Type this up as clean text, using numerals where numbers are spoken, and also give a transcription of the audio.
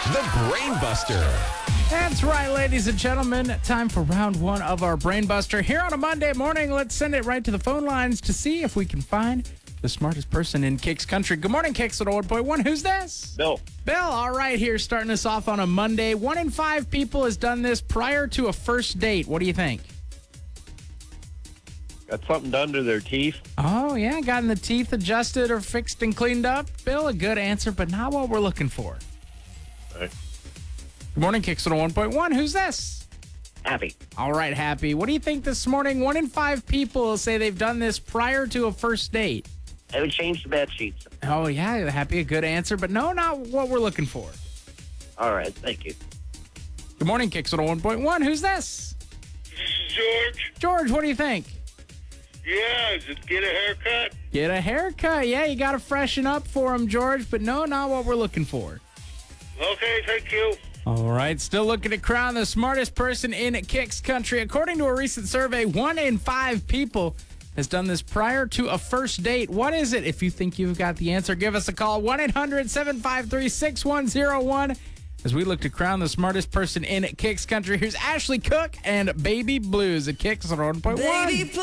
The Brain Buster. That's right, ladies and gentlemen. Time for round one of our Brain Buster. Here on a Monday morning, let's send it right to the phone lines to see if we can find the smartest person in Kicks Country. Good morning, Kicks at 1.1. Who's this? Bill. Bill, all right, here, starting us off on a Monday. 1 in 5 people has done this prior to a first date. What do you think? Got something done to their teeth? Oh, yeah, gotten the teeth adjusted or fixed and cleaned up. Bill, a good answer, but not what we're looking for. Right. Good morning, Kicks at 1.1. Who's this? Happy. All right, Happy. What do you think this morning? 1 in 5 people say they've done this prior to a first date. I would change the bed sheets. Oh, yeah, Happy, a good answer, but no, not what we're looking for. All right, thank you. Good morning, Kicks at 1.1. Who's this? George? George, what do you think? Yeah, just get a haircut. Get a haircut. Yeah, you got to freshen up for him, George, but no, not what we're looking for. Okay, thank you. All right, still looking to crown the smartest person in Kicks Country. According to a recent survey, 1 in 5 people has done this prior to a first date. What is it? If you think you've got the answer, give us a call, 1-800-753-6101. As we look to crown the smartest person in Kicks Country, here's Ashley Cook and Baby Blues at Kicks on 1.1.